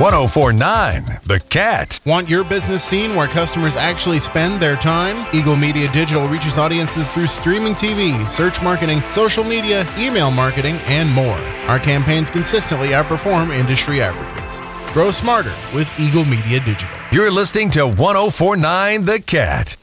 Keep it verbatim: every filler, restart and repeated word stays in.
one oh four point nine The Cat. Want your business seen where customers actually spend their time? Eagle Media Digital reaches audiences through streaming T V, search marketing, social media, email marketing, and more. Our campaigns consistently outperform industry averages. Grow smarter with Eagle Media Digital. You're listening to one oh four point nine The Cat.